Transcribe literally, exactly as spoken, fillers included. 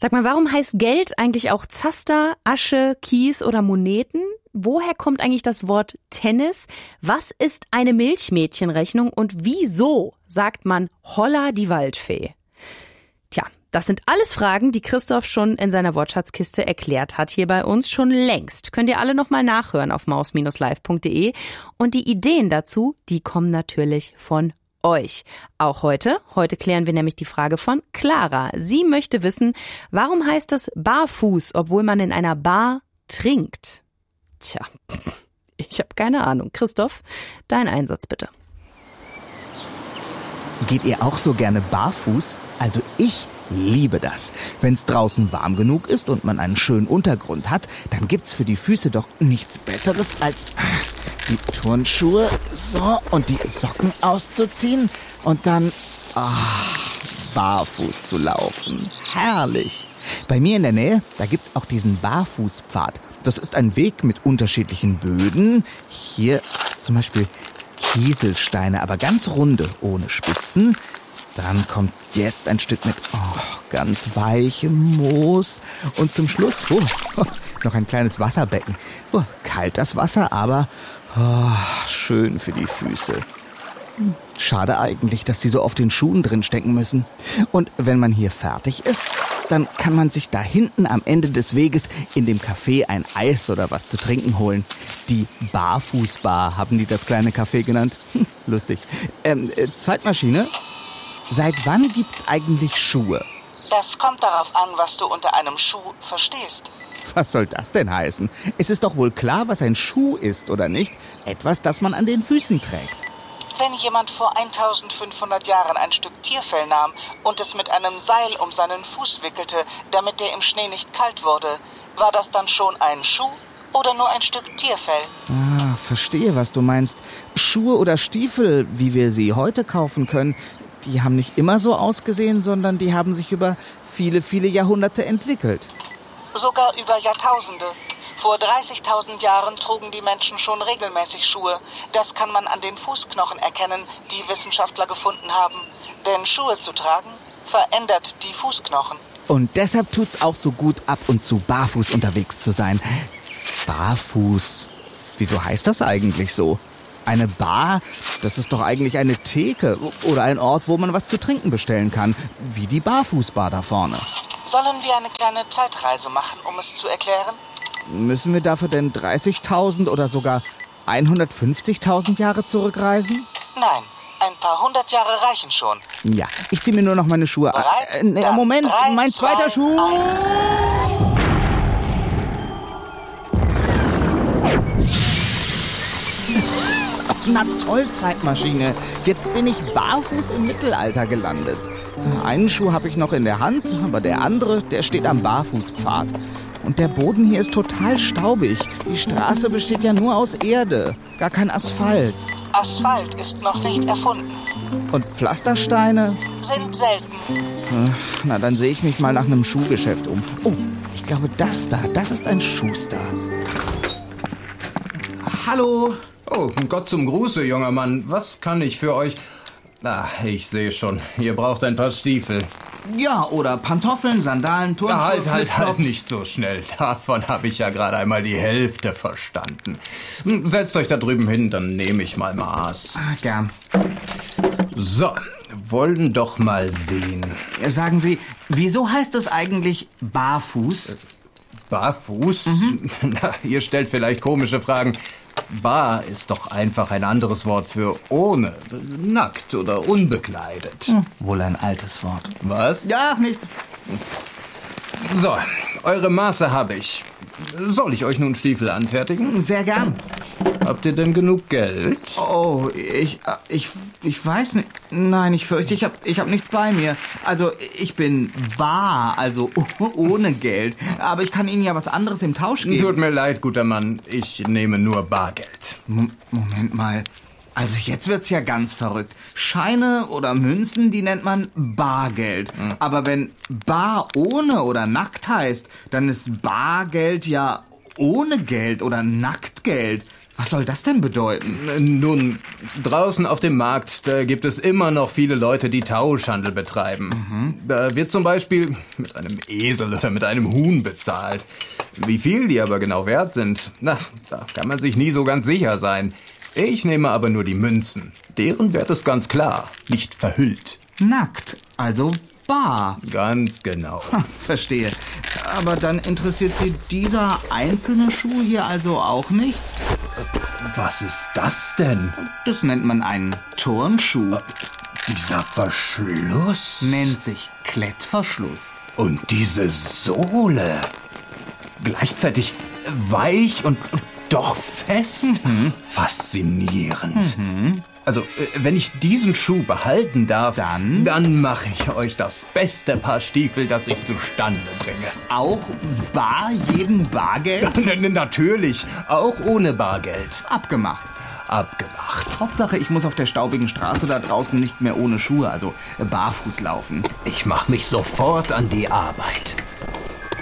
Sag mal, warum heißt Geld eigentlich auch Zaster, Asche, Kies oder Moneten? Woher kommt eigentlich das Wort Tennis? Was ist eine Milchmädchenrechnung und wieso sagt man Holla die Waldfee? Tja, das sind alles Fragen, die Christoph schon in seiner Wortschatzkiste erklärt hat, hier bei uns schon längst. Könnt ihr alle nochmal nachhören auf maus Bindestrich live Punkt de. Und die Ideen dazu, die kommen natürlich von euch. Auch heute. Heute klären wir nämlich die Frage von Clara. Sie möchte wissen, warum heißt es barfuß, obwohl man in einer Bar trinkt? Tja, ich habe keine Ahnung. Christoph, dein Einsatz bitte. Geht ihr auch so gerne barfuß? Also ich liebe das. Wenn's draußen warm genug ist und man einen schönen Untergrund hat, dann gibt's für die Füße doch nichts Besseres als die Turnschuhe so und die Socken auszuziehen und dann ach, barfuß zu laufen. Herrlich. Bei mir in der Nähe, da gibt's auch diesen Barfußpfad. Das ist ein Weg mit unterschiedlichen Böden. Hier zum Beispiel Kieselsteine, aber ganz runde, ohne Spitzen. Dann kommt jetzt ein Stück mit oh, ganz weichem Moos. Und zum Schluss oh, oh, noch ein kleines Wasserbecken. Oh, kalt das Wasser, aber oh, schön für die Füße. Schade eigentlich, dass sie so auf den Schuhen drin stecken müssen. Und wenn man hier fertig ist, dann kann man sich da hinten am Ende des Weges in dem Café ein Eis oder was zu trinken holen. Die Barfußbar haben die das kleine Café genannt. Hm, lustig. Ähm, Zeitmaschine? Seit wann gibt's eigentlich Schuhe? Das kommt darauf an, was du unter einem Schuh verstehst. Was soll das denn heißen? Es ist doch wohl klar, was ein Schuh ist, oder nicht? Etwas, das man an den Füßen trägt. Wenn jemand vor eintausendfünfhundert Jahren ein Stück Tierfell nahm und es mit einem Seil um seinen Fuß wickelte, damit der im Schnee nicht kalt wurde, war das dann schon ein Schuh oder nur ein Stück Tierfell? Ah, verstehe, was du meinst. Schuhe oder Stiefel, wie wir sie heute kaufen können, die haben nicht immer so ausgesehen, sondern die haben sich über viele, viele Jahrhunderte entwickelt. Sogar über Jahrtausende. Vor dreißigtausend Jahren trugen die Menschen schon regelmäßig Schuhe. Das kann man an den Fußknochen erkennen, die Wissenschaftler gefunden haben. Denn Schuhe zu tragen verändert die Fußknochen. Und deshalb tut's auch so gut, ab und zu barfuß unterwegs zu sein. Barfuß. Wieso heißt das eigentlich so? Eine Bar, das ist doch eigentlich eine Theke oder ein Ort, wo man was zu trinken bestellen kann. Wie die Barfußbar da vorne. Sollen wir eine kleine Zeitreise machen, um es zu erklären? Müssen wir dafür denn dreißigtausend oder sogar hundertfünfzigtausend Jahre zurückreisen? Nein, ein paar hundert Jahre reichen schon. Ja, ich ziehe mir nur noch meine Schuhe an. Bereit? Äh, nee, Moment, drei, mein zweiter zwei, Schuh. Eins. Na toll, Zeitmaschine. Jetzt bin ich barfuß im Mittelalter gelandet. Einen Schuh habe ich noch in der Hand, aber der andere, der steht am Barfußpfad. Und der Boden hier ist total staubig. Die Straße besteht ja nur aus Erde, gar kein Asphalt. Asphalt ist noch nicht erfunden. Und Pflastersteine? Sind selten. Na, dann sehe ich mich mal nach einem Schuhgeschäft um. Oh, ich glaube, das da, das ist ein Schuster. Hallo. Oh, Gott zum Gruße, junger Mann. Was kann ich für euch... Ah, ich sehe schon. Ihr braucht ein paar Stiefel. Ja, oder Pantoffeln, Sandalen, Turnschuhe, Na, halt, halt, Flipflops. halt nicht so schnell. Davon habe ich ja gerade einmal die Hälfte verstanden. Setzt euch da drüben hin, dann nehme ich mal Maß. Ah, gern. So, wollen doch mal sehen. Sagen Sie, wieso heißt es eigentlich barfuß? Barfuß? Mhm. Na, ihr stellt vielleicht komische Fragen. Bar ist doch einfach ein anderes Wort für ohne, nackt oder unbekleidet. Hm, wohl ein altes Wort. Was? Ja, nichts. So, eure Maße habe ich. Soll ich euch nun Stiefel anfertigen? Sehr gern. Habt ihr denn genug Geld? Oh, ich, ich, ich weiß nicht. Nein, ich fürchte, ich habe ich hab nichts bei mir. Also, ich bin bar, also ohne Geld. Aber ich kann Ihnen ja was anderes im Tausch geben. Tut mir leid, guter Mann. Ich nehme nur Bargeld. M- Moment mal. Also jetzt wird's ja ganz verrückt. Scheine oder Münzen, die nennt man Bargeld. Hm. Aber wenn bar ohne oder nackt heißt, dann ist Bargeld ja ohne Geld oder Nacktgeld. Was soll das denn bedeuten? Nun, draußen auf dem Markt, da gibt es immer noch viele Leute, die Tauschhandel betreiben. Mhm. Da wird zum Beispiel mit einem Esel oder mit einem Huhn bezahlt. Wie viel die aber genau wert sind, na, da kann man sich nie so ganz sicher sein. Ich nehme aber nur die Münzen. Deren Wert ist ganz klar, nicht verhüllt. Nackt, also bar. Ganz genau. Ha, verstehe. Aber dann interessiert Sie dieser einzelne Schuh hier also auch nicht? Was ist das denn? Das nennt man einen Turnschuh. Dieser Verschluss? Nennt sich Klettverschluss. Und diese Sohle. Gleichzeitig weich und doch fest. Mhm. Faszinierend. Mhm. Also, wenn ich diesen Schuh behalten darf, dann, dann mache ich euch das beste Paar Stiefel, das ich zustande bringe. Auch bar jeden Bargeld? Natürlich, auch ohne Bargeld. Abgemacht. Abgemacht. Hauptsache, ich muss auf der staubigen Straße da draußen nicht mehr ohne Schuhe, also barfuß laufen. Ich mache mich sofort an die Arbeit.